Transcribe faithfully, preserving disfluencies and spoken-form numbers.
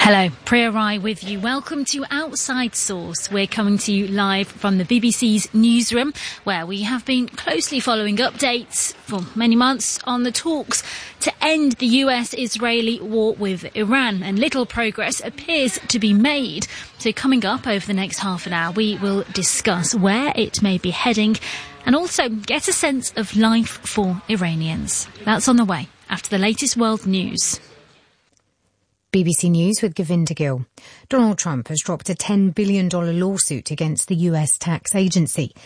Hello, Priya Rai with you. Welcome to Outside Source. We're coming to you live from the B B C's newsroom, where we have been closely following updates for many months on the talks to end the U S-Israeli war with Iran, and little progress appears to be made. So coming up over the next half an hour, we will discuss where it may be heading and also get a sense of life for Iranians. That's on the way after the latest world news. B B C News with Govinda Gill. Donald Trump has dropped a ten billion dollars lawsuit against the U S tax agency.